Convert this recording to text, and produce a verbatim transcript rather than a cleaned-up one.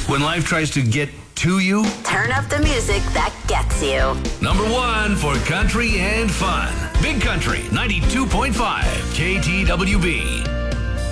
when life tries to get to you? Turn up the music that gets you. Number one for country and fun. Big Country ninety-two point five K T W B.